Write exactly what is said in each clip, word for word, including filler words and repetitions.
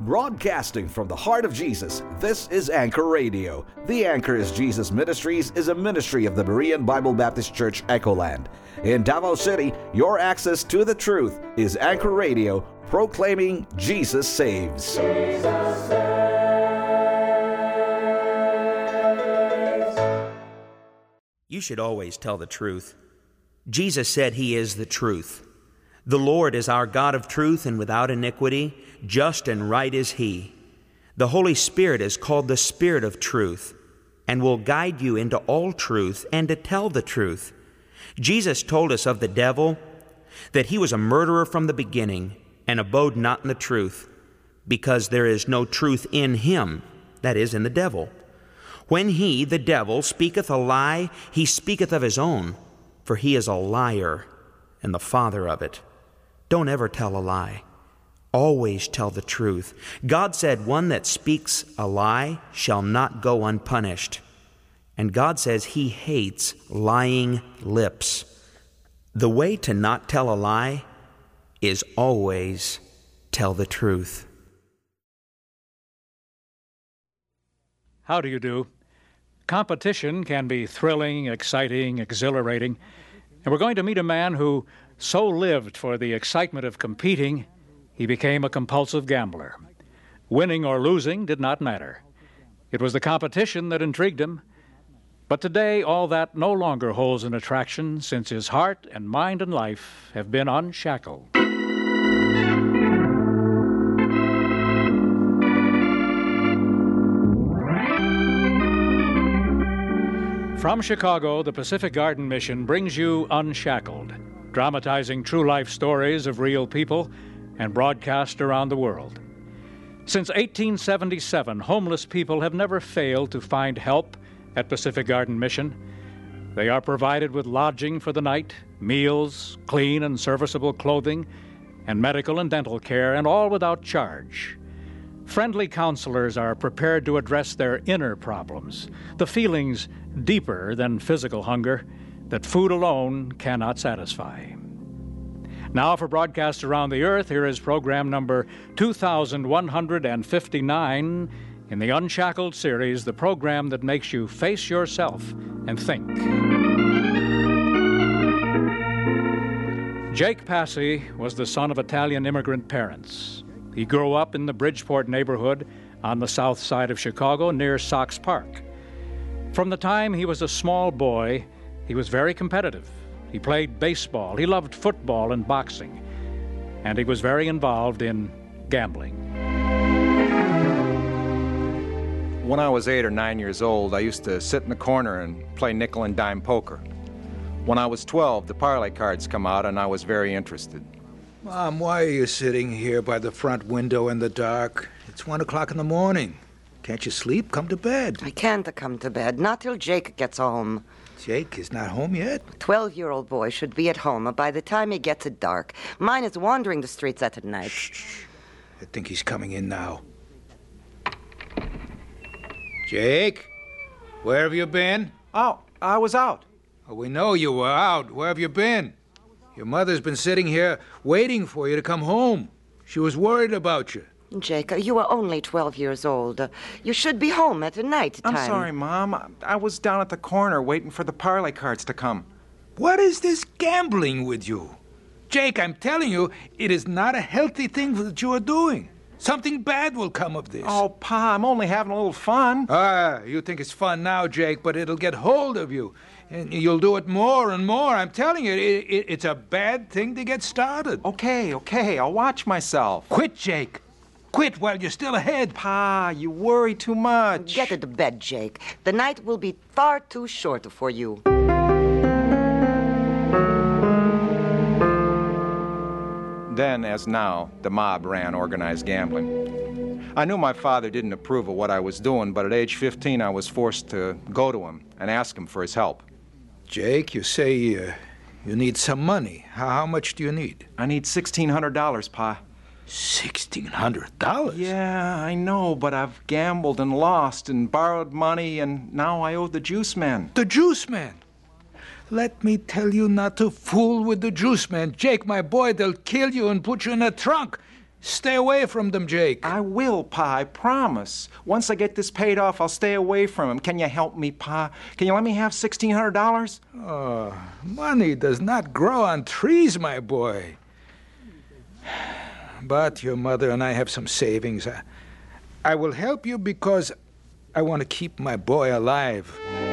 Broadcasting from the heart of Jesus, this is Anchor Radio. The Anchor is Jesus Ministries is a ministry of the Berean Bible Baptist Church, Echoland. In Davao City, your access to the truth is Anchor Radio, proclaiming Jesus saves. Jesus saves. You should always tell the truth. Jesus said he is the truth. The Lord is our God of truth and without iniquity. Just and right is he. The Holy Spirit is called the Spirit of truth and will guide you into all truth and to tell the truth. Jesus told us of the devil that he was a murderer from the beginning and abode not in the truth, because there is no truth in him, that is, in the devil. When he, the devil, speaketh a lie, he speaketh of his own, for he is a liar and the father of it. Don't ever tell a lie. Always tell the truth. God said one that speaks a lie shall not go unpunished. And God says he hates lying lips. The way to not tell a lie is always tell the truth. How do you do? Competition can be thrilling, exciting, exhilarating. And we're going to meet a man who so lived for the excitement of competing, he became a compulsive gambler. Winning or losing did not matter. It was the competition that intrigued him. But today, all that no longer holds an attraction, since his heart and mind and life have been unshackled. From Chicago, the Pacific Garden Mission brings you Unshackled, dramatizing true life stories of real people and broadcast around the world. Since eighteen seventy-seven, homeless people have never failed to find help at Pacific Garden Mission. They are provided with lodging for the night, meals, clean and serviceable clothing, and medical and dental care, and all without charge. Friendly counselors are prepared to address their inner problems, the feelings deeper than physical hunger that food alone cannot satisfy. Now for broadcast around the earth, here is program number two thousand one hundred fifty-nine in the Unshackled series, the program that makes you face yourself and think. Jake Passy was the son of Italian immigrant parents. He grew up in the Bridgeport neighborhood on the south side of Chicago near Sox Park. From the time he was a small boy, he was very competitive. He played baseball, he loved football and boxing, and he was very involved in gambling. When I was eight or nine years old, I used to sit in the corner and play nickel and dime poker. When I was twelve, the parlay cards come out, and I was very interested. Mom, why are you sitting here by the front window in the dark? It's one o'clock in the morning. Can't you sleep? Come to bed. I can't come to bed, not till Jake gets home. Jake is not home yet? A twelve-year-old boy should be at home by the time he gets it dark. Mine is wandering the streets at night. Shh. I think he's coming in now. Jake? Where have you been? Oh, I was out. Oh, we know you were out. Where have you been? Your mother's been sitting here waiting for you to come home. She was worried about you. Jake, you are only twelve years old. Uh, you should be home at the night time. I'm sorry, Mom. I, I was down at the corner waiting for the parlay cards to come. What is this gambling with you? Jake, I'm telling you, it is not a healthy thing that you are doing. Something bad will come of this. Oh, Pa, I'm only having a little fun. Ah, you think it's fun now, Jake, but it'll get hold of you. And you'll do it more and more. I'm telling you, it, it, it's a bad thing to get started. Okay, okay, I'll watch myself. Quit, Jake. Quit while you're still ahead. Pa, you worry too much. Get to bed, Jake. The night will be far too short for you. Then, as now, the mob ran organized gambling. I knew my father didn't approve of what I was doing, but at age fifteen, I was forced to go to him and ask him for his help. Jake, you say uh, you need some money. How, how much do you need? I need sixteen hundred dollars, Pa. sixteen hundred dollars? Yeah, I know, but I've gambled and lost and borrowed money, and now I owe the juice man. The juice man? Let me tell you not to fool with the juice man. Jake, my boy, they'll kill you and put you in a trunk. Stay away from them, Jake. I will, Pa, I promise. Once I get this paid off, I'll stay away from him. Can you help me, Pa? Can you let me have sixteen hundred dollars? Oh, money does not grow on trees, my boy. But your mother and I have some savings. I, I will help you because I want to keep my boy alive.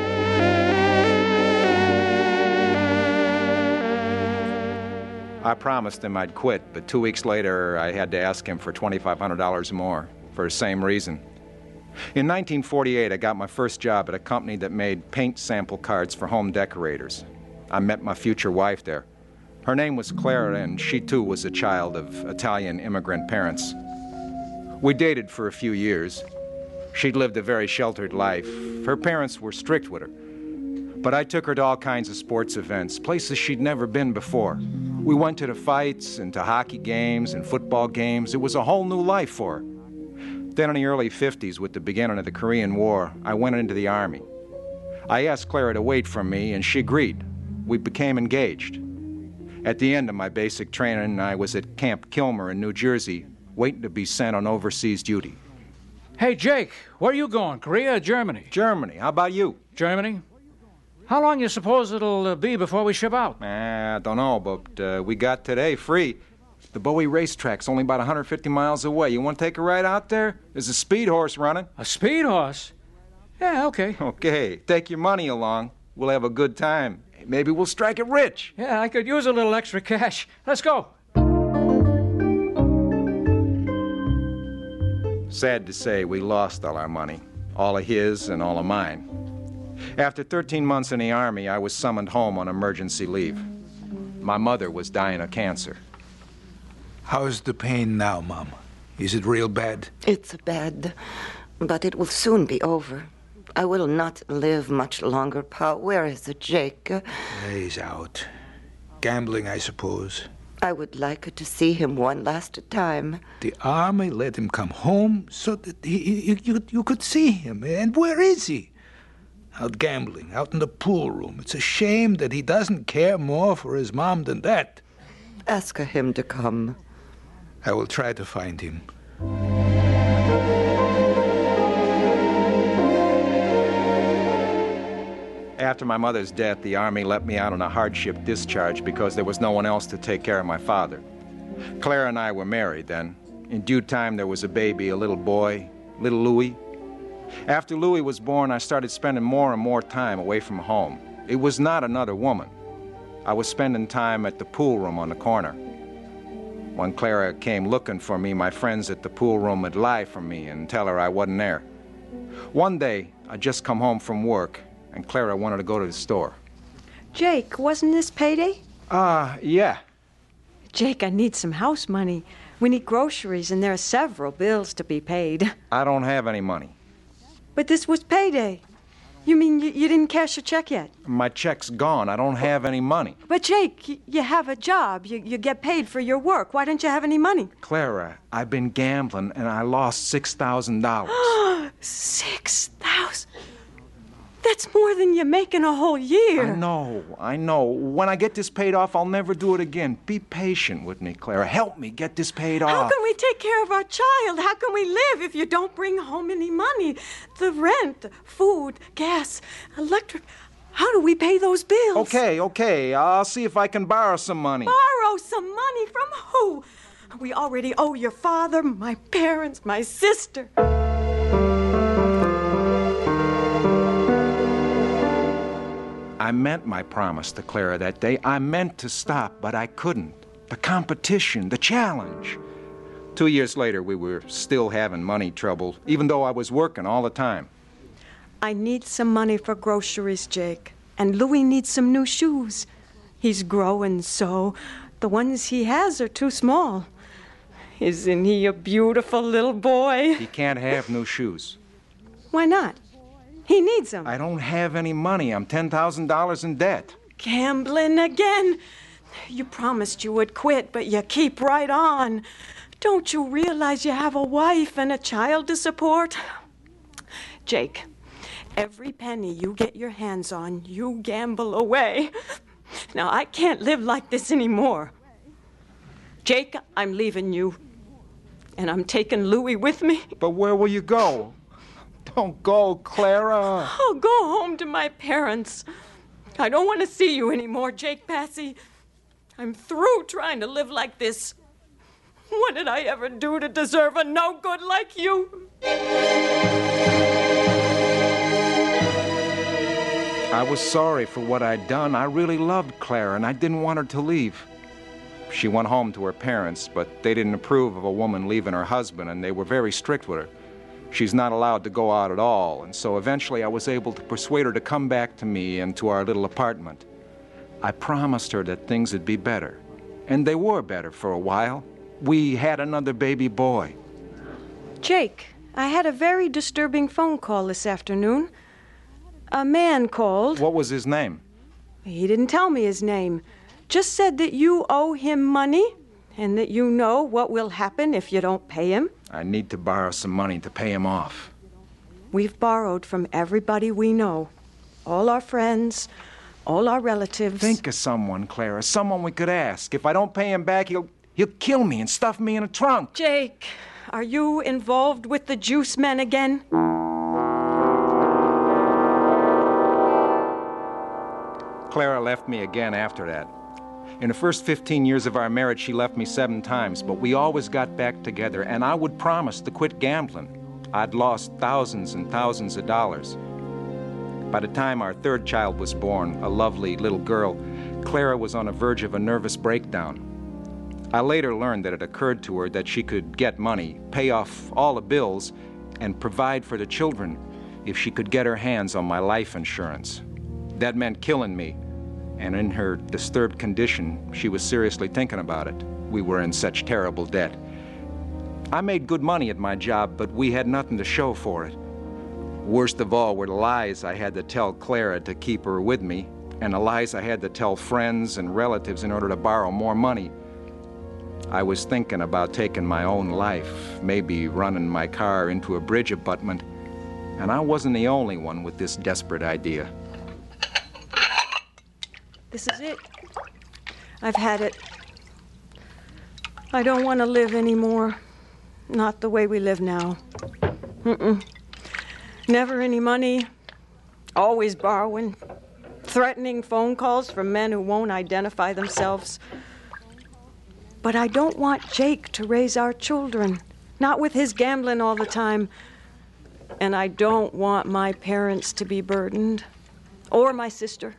I promised him I'd quit, but two weeks later I had to ask him for twenty-five hundred dollars more for the same reason. In nineteen forty-eight, I got my first job at a company that made paint sample cards for home decorators. I met my future wife there. Her name was Clara, and she too was a child of Italian immigrant parents. We dated for a few years. She'd lived a very sheltered life. Her parents were strict with her. But I took her to all kinds of sports events, places she'd never been before. We went to the fights and to hockey games and football games. It was a whole new life for her. Then in the early fifties, with the beginning of the Korean War, I went into the Army. I asked Clara to wait for me, and she agreed. We became engaged. At the end of my basic training, I was at Camp Kilmer in New Jersey, waiting to be sent on overseas duty. Hey, Jake, where are you going, Korea or Germany? Germany. How about you? Germany? How long you suppose it'll uh, be before we ship out? I don't know, but uh, we got today free. The Bowie racetrack's only about one hundred fifty miles away. You want to take a ride out there? There's a speed horse running. A speed horse? Yeah, okay. Okay, take your money along. We'll have a good time. Maybe we'll strike it rich. Yeah, I could use a little extra cash. Let's go. Sad to say, we lost all our money. All of his and all of mine. After thirteen months in the Army, I was summoned home on emergency leave. My mother was dying of cancer. How's the pain now, Mom? Is it real bad? It's bad, but it will soon be over. I will not live much longer, Pa. Where is it, Jake? He's out. Gambling, I suppose. I would like to see him one last time. The Army let him come home so that he, you, you, you could see him. And where is he? Out gambling, out in the pool room. It's a shame that he doesn't care more for his mom than that. Ask him to come. I will try to find him. After my mother's death, the Army let me out on a hardship discharge because there was no one else to take care of my father. Clara and I were married then. In due time, there was a baby, a little boy, little Louis. After Louis was born, I started spending more and more time away from home. It was not another woman. I was spending time at the pool room on the corner. When Clara came looking for me, my friends at the pool room would lie for me and tell her I wasn't there. One day, I'd just come home from work, and Clara wanted to go to the store. Jake, wasn't this payday? Uh, yeah. Jake, I need some house money. We need groceries, and there are several bills to be paid. I don't have any money. But this was payday. You mean you, you didn't cash a check yet? My check's gone. I don't have any money. But, Jake, you, you have a job. You, you get paid for your work. Why don't you have any money? Clara, I've been gambling, and I lost six thousand dollars. Six thousand? That's more than you make in a whole year. I know, I know. When I get this paid off, I'll never do it again. Be patient with me, Clara. Help me get this paid off. How can we take care of our child? How can we live if you don't bring home any money? The rent, food, gas, electric. How do we pay those bills? Okay, okay. I'll see if I can borrow some money. Borrow some money from who? We already owe your father, my parents, my sister. I meant my promise to Clara that day. I meant to stop, but I couldn't. The competition, the challenge. Two years later, we were still having money trouble, even though I was working all the time. I need some money for groceries, Jake. And Louis needs some new shoes. He's growing so. The ones he has are too small. Isn't he a beautiful little boy? He can't have new shoes. Why not? He needs them. I don't have any money. I'm ten thousand dollars in debt. Gambling again. You promised you would quit, but you keep right on. Don't you realize you have a wife and a child to support? Jake, every penny you get your hands on, you gamble away. Now, I can't live like this anymore. Jake, I'm leaving you. And I'm taking Louis with me. But where will you go? Don't go, Clara. I'll go home to my parents. I don't want to see you anymore, Jake Passy. I'm through trying to live like this. What did I ever do to deserve a no-good like you? I was sorry for what I'd done. I really loved Clara, and I didn't want her to leave. She went home to her parents, but they didn't approve of a woman leaving her husband, and they were very strict with her. She's not allowed to go out at all, and so eventually I was able to persuade her to come back to me and to our little apartment. I promised her that things would be better, and they were better for a while. We had another baby boy. Jake, I had a very disturbing phone call this afternoon. A man called. What was his name? He didn't tell me his name. Just said that you owe him money and that you know what will happen if you don't pay him. I need to borrow some money to pay him off. We've borrowed from everybody we know. All our friends, all our relatives. Think of someone, Clara. Someone we could ask. If I don't pay him back, he'll, he'll kill me and stuff me in a trunk. Jake, are you involved with the juice men again? Clara left me again after that. In the first fifteen years of our marriage, she left me seven times, but we always got back together, and I would promise to quit gambling. I'd lost thousands and thousands of dollars. By the time our third child was born, a lovely little girl, Clara was on the verge of a nervous breakdown. I later learned that it occurred to her that she could get money, pay off all the bills, and provide for the children if she could get her hands on my life insurance. That meant killing me. And in her disturbed condition, she was seriously thinking about it. We were in such terrible debt. I made good money at my job, but we had nothing to show for it. Worst of all were the lies I had to tell Clara to keep her with me, and the lies I had to tell friends and relatives in order to borrow more money. I was thinking about taking my own life, maybe running my car into a bridge abutment, and I wasn't the only one with this desperate idea. This is it. I've had it. I don't want to live anymore. Not the way we live now. Mm-mm. Never any money. Always borrowing. Threatening phone calls from men who won't identify themselves. But I don't want Jake to raise our children. Not with his gambling all the time. And I don't want my parents to be burdened. Or my sister.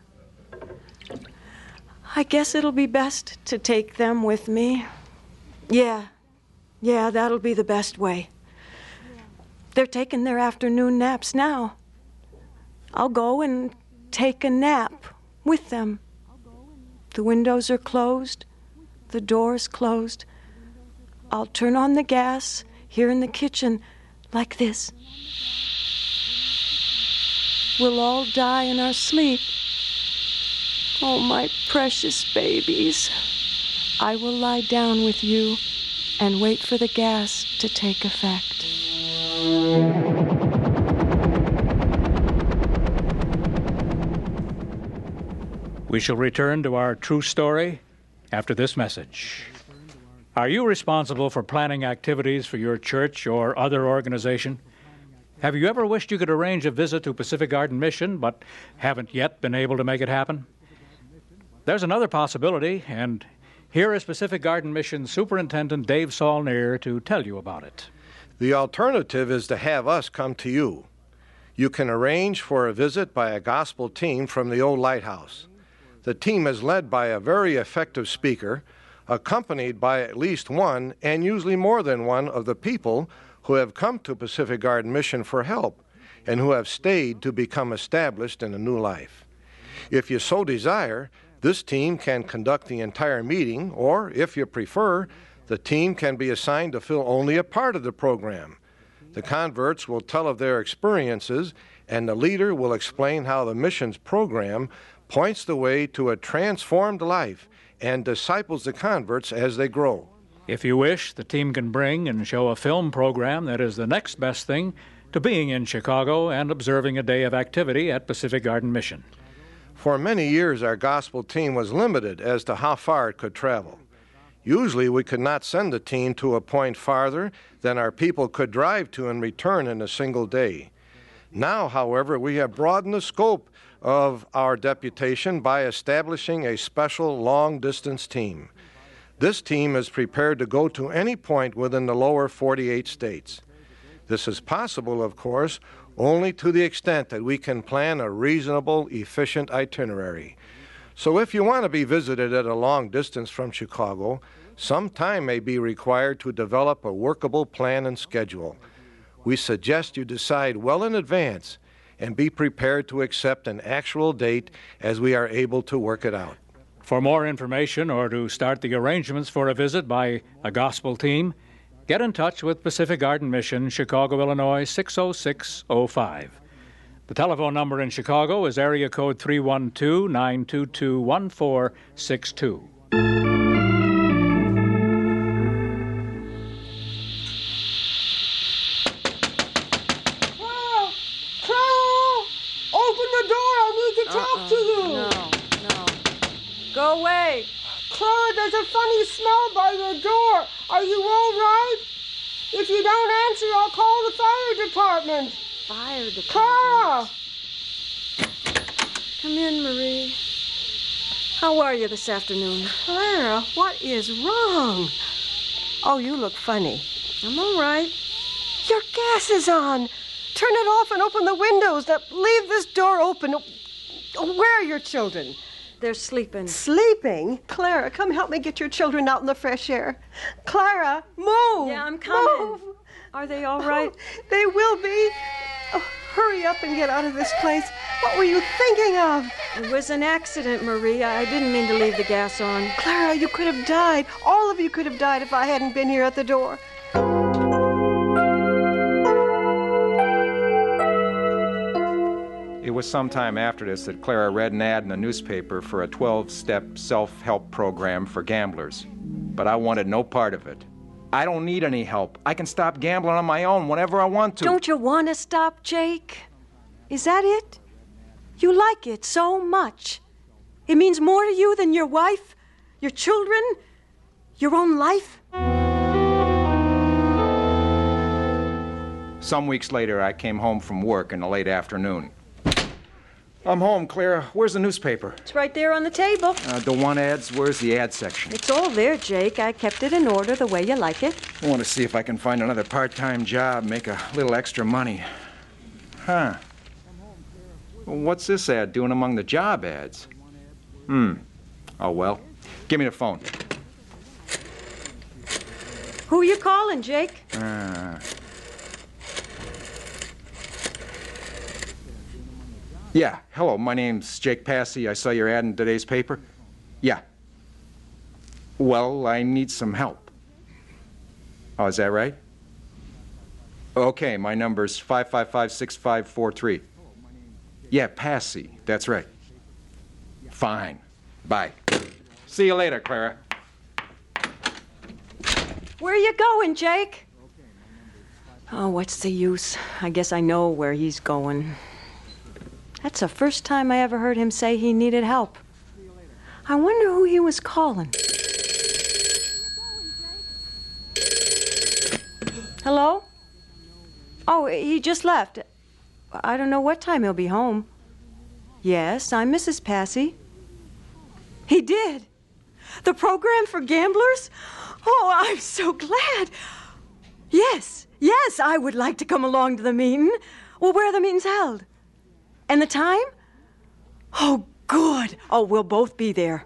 I guess it'll be best to take them with me. Yeah, yeah, that'll be the best way. They're taking their afternoon naps now. I'll go and take a nap with them. The windows are closed, the door's closed. I'll turn on the gas here in the kitchen like this. We'll all die in our sleep. Oh, my precious babies. I will lie down with you and wait for the gas to take effect. We shall return to our true story after this message. Are you responsible for planning activities for your church or other organization? Have you ever wished you could arrange a visit to Pacific Garden Mission, but haven't yet been able to make it happen? There's another possibility, and here is Pacific Garden Mission Superintendent Dave Saulnier to tell you about it. The alternative is to have us come to you. You can arrange for a visit by a gospel team from the old lighthouse. The team is led by a very effective speaker, accompanied by at least one, and usually more than one, of the people who have come to Pacific Garden Mission for help and who have stayed to become established in a new life. If you so desire, this team can conduct the entire meeting, or, if you prefer, the team can be assigned to fill only a part of the program. The converts will tell of their experiences, and the leader will explain how the missions program points the way to a transformed life and disciples the converts as they grow. If you wish, the team can bring and show a film program that is the next best thing to being in Chicago and observing a day of activity at Pacific Garden Mission. For many years, our gospel team was limited as to how far it could travel. Usually we could not send a team to a point farther than our people could drive to and return in a single day. Now, however, we have broadened the scope of our deputation by establishing a special long-distance team. This team is prepared to go to any point within the lower forty-eight states. This is possible, of course, only to the extent that we can plan a reasonable, efficient itinerary. So if you want to be visited at a long distance from Chicago, some time may be required to develop a workable plan and schedule. We suggest you decide well in advance and be prepared to accept an actual date as we are able to work it out. For more information or to start the arrangements for a visit by a gospel team, get in touch with Pacific Garden Mission, Chicago, Illinois, six oh six oh five. The telephone number in Chicago is area code three one two, nine two two, one four six two. Talk to you. No, no. Go away. Clara, there's a funny smell by your door. Are you all right? If you don't answer, I'll call the fire department. Fire department. Clara! Come in, Marie. How are you this afternoon? Clara, what is wrong? Oh, you look funny. I'm all right. Your gas is on. Turn it off and open the windows. Now, leave this door open. Where are your children? They're sleeping. Sleeping? Clara, come help me get your children out in the fresh air. Clara, move! Yeah, I'm coming. Move. Are they all right? Oh, they will be. Oh, hurry up and get out of this place. What were you thinking of? It was an accident, Marie. I didn't mean to leave the gas on. Clara, you could have died. All of you could have died if I hadn't been here at the door. It was sometime after this that Clara read an ad in the newspaper for a twelve-step self-help program for gamblers. But I wanted no part of it. I don't need any help. I can stop gambling on my own whenever I want to. Don't you want to stop, Jake? Is that it? You like it so much. It means more to you than your wife, your children, your own life? Some weeks later, I came home from work in the late afternoon. I'm home, Clara. Where's the newspaper? It's right there on the table. Uh, the one ads, where's the ad section? It's all there, Jake. I kept it in order the way you like it. I want to see if I can find another part-time job, make a little extra money. Huh. Well, what's this ad doing among the job ads? Hmm. Oh, well. Give me the phone. Who you calling, Jake? Uh... Yeah, hello, my name's Jake Passy. I saw your ad in today's paper. Yeah. Well, I need some help. Oh, is that right? Okay, my number's five five five, six five four three. Yeah, Passy, that's right. Fine. Bye. See you later, Clara. Where are you going, Jake? Oh, what's the use? I guess I know where he's going. That's the first time I ever heard him say he needed help. I wonder who he was calling. Hello? Oh, he just left. I don't know what time he'll be home. Yes, I'm Missus Passy. He did? The program for gamblers? Oh, I'm so glad. Yes, yes, I would like to come along to the meeting. Well, where are the meetings held? And the time? Oh, good. Oh, we'll both be there.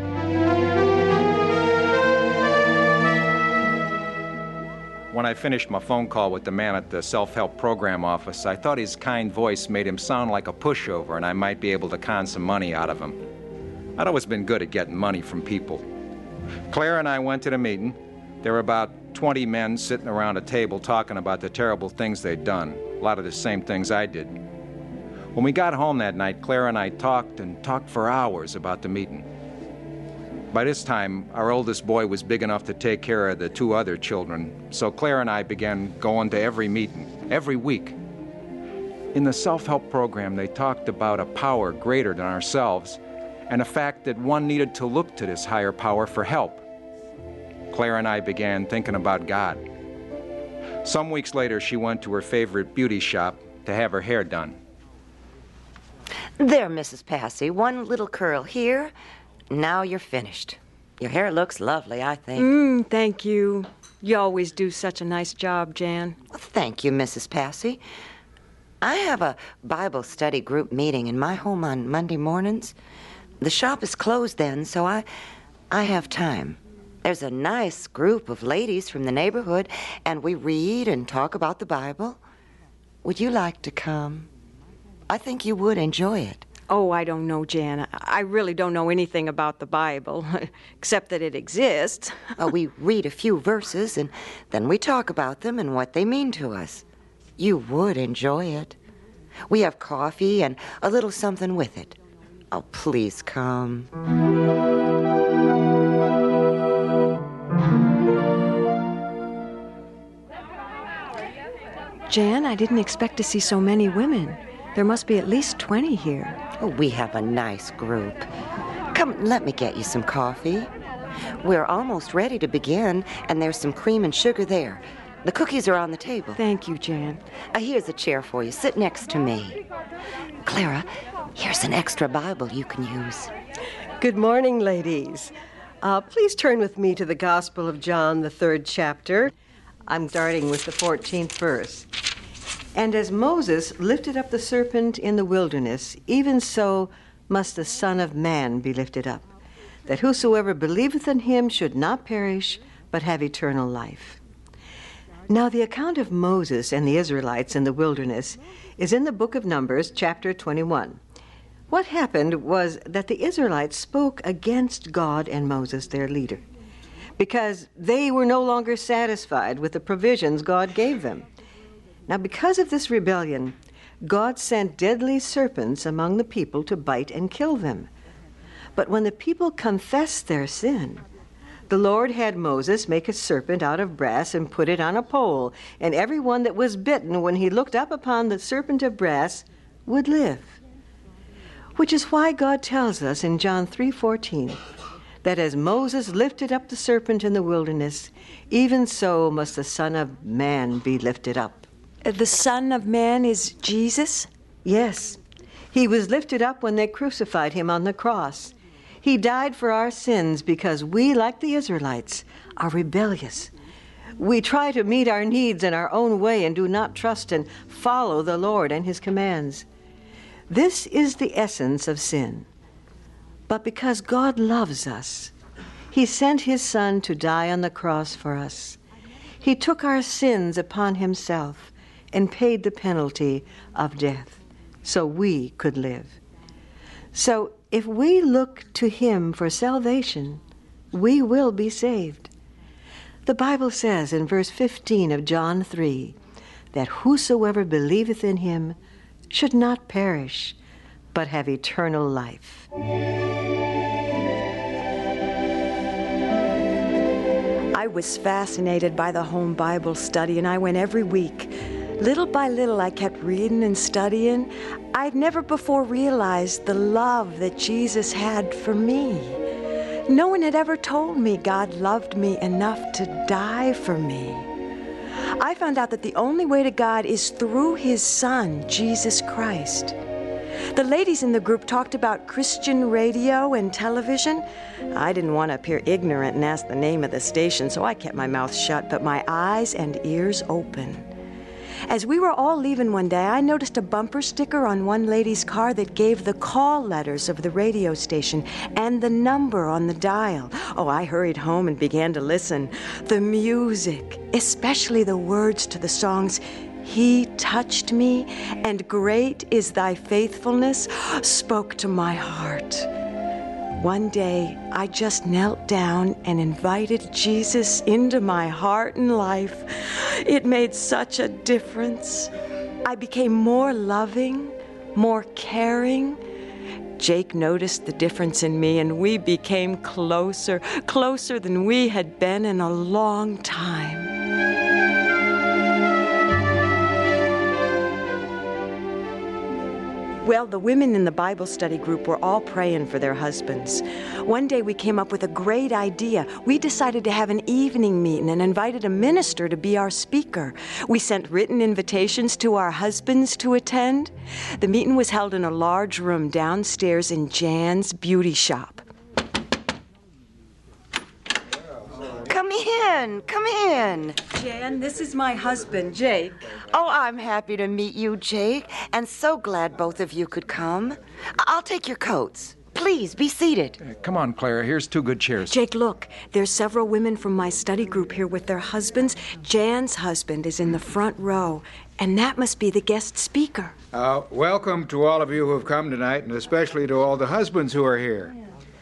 When I finished my phone call with the man at the self-help program office, I thought his kind voice made him sound like a pushover and I might be able to con some money out of him. I'd always been good at getting money from people. Claire and I went to the meeting. There were about twenty men sitting around a table talking about the terrible things they'd done, a lot of the same things I did. When we got home that night, Claire and I talked and talked for hours about the meeting. By this time, our oldest boy was big enough to take care of the two other children, so Claire and I began going to every meeting, every week. In the self-help program, they talked about a power greater than ourselves and the fact that one needed to look to this higher power for help. Clara and I began thinking about God. Some weeks later, she went to her favorite beauty shop to have her hair done. There, Missus Passy, one little curl here. Now you're finished. Your hair looks lovely, I think. Mm, thank you. You always do such a nice job, Jan. Well, thank you, Missus Passy. I have a Bible study group meeting in my home on Monday mornings. The shop is closed then, so I, I have time. There's a nice group of ladies from the neighborhood, and we read and talk about the Bible. Would you like to come? I think you would enjoy it. Oh, I don't know, Jan. I really don't know anything about the Bible, except that it exists. uh, we read a few verses, and then we talk about them and what they mean to us. You would enjoy it. We have coffee and a little something with it. Oh, please come. Jan, I didn't expect to see so many women. There must be at least twenty here. Oh, we have a nice group. Come, let me get you some coffee. We're almost ready to begin, and there's some cream and sugar there. The cookies are on the table. Thank you, Jan. Uh, here's a chair for you. Sit next to me. Clara, here's an extra Bible you can use. Good morning, ladies. Uh, please turn with me to the Gospel of John, the third chapter. I'm starting with the fourteenth verse. And as Moses lifted up the serpent in the wilderness, even so must the Son of Man be lifted up, that whosoever believeth in him should not perish, but have eternal life. Now the account of Moses and the Israelites in the wilderness is in the book of Numbers, chapter twenty-one. What happened was that the Israelites spoke against God and Moses, their leader, because they were no longer satisfied with the provisions God gave them. Now, because of this rebellion, God sent deadly serpents among the people to bite and kill them. But when the people confessed their sin, the Lord had Moses make a serpent out of brass and put it on a pole, and everyone that was bitten, when he looked up upon the serpent of brass, would live. Which is why God tells us in John three fourteen that as Moses lifted up the serpent in the wilderness, even so must the Son of Man be lifted up. The Son of Man is Jesus? Yes. He was lifted up when they crucified him on the cross. He died for our sins because we, like the Israelites, are rebellious. We try to meet our needs in our own way and do not trust and follow the Lord and his commands. This is the essence of sin. But because God loves us, he sent his Son to die on the cross for us. He took our sins upon himself and paid the penalty of death so we could live. So if we look to him for salvation, we will be saved. The Bible says in verse fifteen of John three that whosoever believeth in him should not perish, but have eternal life. I was fascinated by the home Bible study, and I went every week. Little by little, I kept reading and studying. I'd never before realized the love that Jesus had for me. No one had ever told me God loved me enough to die for me. I found out that the only way to God is through his Son, Jesus Christ. The ladies in the group talked about Christian radio and television. I didn't want to appear ignorant and ask the name of the station, so I kept my mouth shut, but my eyes and ears open. As we were all leaving one day, I noticed a bumper sticker on one lady's car that gave the call letters of the radio station and the number on the dial. Oh, I hurried home and began to listen. The music, especially the words to the songs, "He touched me, and great is thy faithfulness," spoke to my heart. One day, I just knelt down and invited Jesus into my heart and life. It made such a difference. I became more loving, more caring. Jake noticed the difference in me, and we became closer, closer than we had been in a long time. Well, the women in the Bible study group were all praying for their husbands. One day we came up with a great idea. We decided to have an evening meeting and invited a minister to be our speaker. We sent written invitations to our husbands to attend. The meeting was held in a large room downstairs in Jan's beauty shop. Come in, come in. Jan, this is my husband, Jake. Oh, I'm happy to meet you, Jake, and so glad both of you could come. I'll take your coats. Please, be seated. Uh, come on, Clara. Here's two good chairs. Jake, look. There's several women from my study group here with their husbands. Jan's husband is in the front row, and that must be the guest speaker. Uh, welcome to all of you who have come tonight, and especially to all the husbands who are here.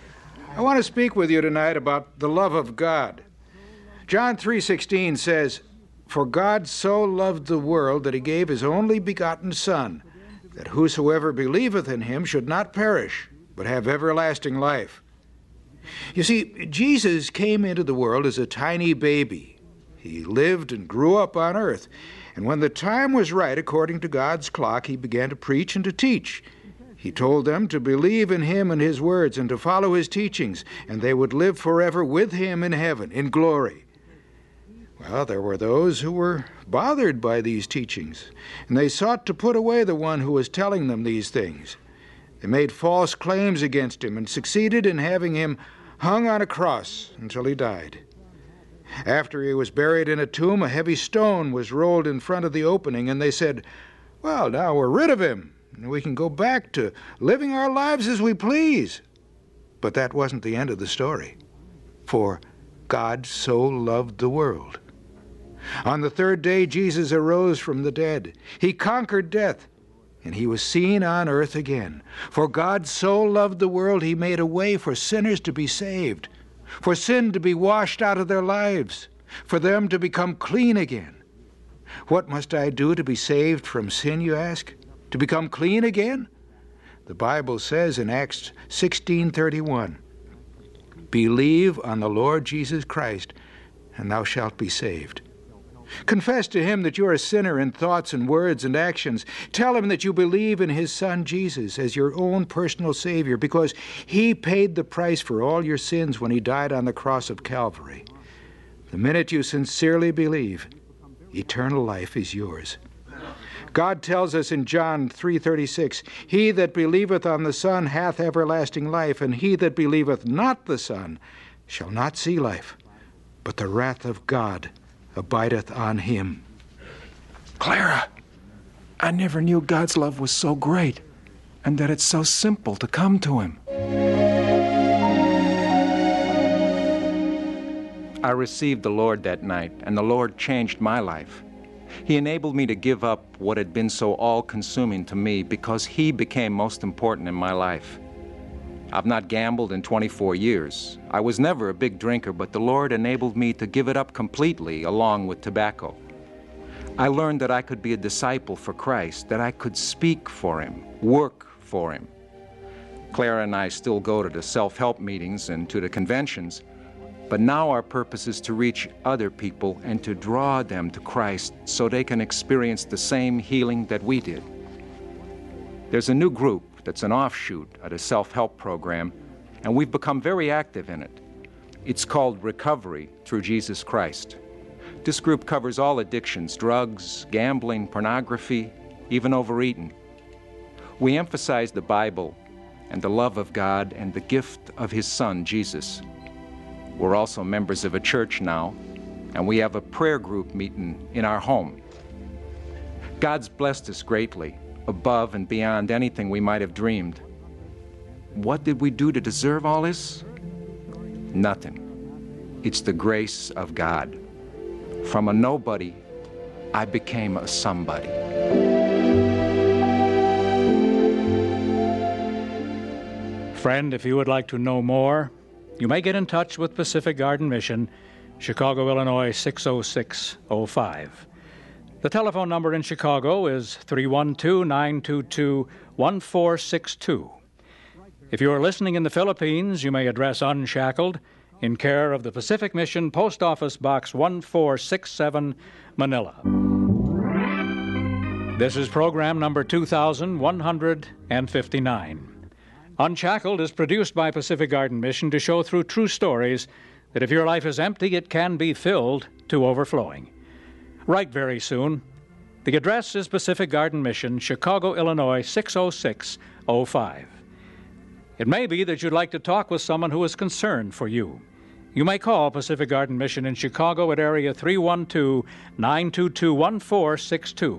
I want to speak with you tonight about the love of God. John three sixteen says, "For God so loved the world that he gave his only begotten Son, that whosoever believeth in him should not perish, but have everlasting life." You see, Jesus came into the world as a tiny baby. He lived and grew up on earth, and when the time was right, according to God's clock, he began to preach and to teach. He told them to believe in him and his words and to follow his teachings, and they would live forever with him in heaven, in glory. Well, there were those who were bothered by these teachings, and they sought to put away the one who was telling them these things. They made false claims against him and succeeded in having him hung on a cross until he died. After he was buried in a tomb, a heavy stone was rolled in front of the opening, and they said, "Well, now we're rid of him, and we can go back to living our lives as we please." But that wasn't the end of the story. For God so loved the world. On the third day, Jesus arose from the dead. He conquered death, and he was seen on earth again. For God so loved the world, he made a way for sinners to be saved, for sin to be washed out of their lives, for them to become clean again. What must I do to be saved from sin, you ask? To become clean again? The Bible says in Acts sixteen thirty-one, "Believe on the Lord Jesus Christ, and thou shalt be saved." Confess to him that you are a sinner in thoughts and words and actions. Tell him that you believe in his Son Jesus as your own personal Savior, because he paid the price for all your sins when he died on the cross of Calvary. The minute you sincerely believe, eternal life is yours. God tells us in John three thirty-six, "He that believeth on the Son hath everlasting life, and he that believeth not the Son shall not see life, but the wrath of God abideth on him." Clara, I never knew God's love was so great, and that it's so simple to come to him. I received the Lord that night, and the Lord changed my life. He enabled me to give up what had been so all-consuming to me because he became most important in my life. I've not gambled in twenty-four years. I was never a big drinker, but the Lord enabled me to give it up completely along with tobacco. I learned that I could be a disciple for Christ, that I could speak for him, work for him. Clara and I still go to the self-help meetings and to the conventions, but now our purpose is to reach other people and to draw them to Christ so they can experience the same healing that we did. There's a new group that's an offshoot of a self-help program, and we've become very active in it. It's called Recovery Through Jesus Christ. This group covers all addictions, drugs, gambling, pornography, even overeating. We emphasize the Bible and the love of God and the gift of his Son, Jesus. We're also members of a church now, and we have a prayer group meeting in our home. God's blessed us greatly, above and beyond anything we might have dreamed. What did we do to deserve all this? Nothing. It's the grace of God. From a nobody, I became a somebody. Friend, if you would like to know more, you may get in touch with Pacific Garden Mission, Chicago, Illinois six oh six oh five. The telephone number in Chicago is three one two, nine two two, one four six two. If you are listening in the Philippines, you may address Unshackled in care of the Pacific Mission, Post Office Box one four six seven, Manila. This is program number two thousand one hundred fifty-nine. Unshackled is produced by Pacific Garden Mission to show through true stories that if your life is empty, it can be filled to overflowing. Write very soon. The address is Pacific Garden Mission, Chicago, Illinois, six oh six oh five. It may be that you'd like to talk with someone who is concerned for you. You may call Pacific Garden Mission in Chicago at area three one two, nine two two, one four six two.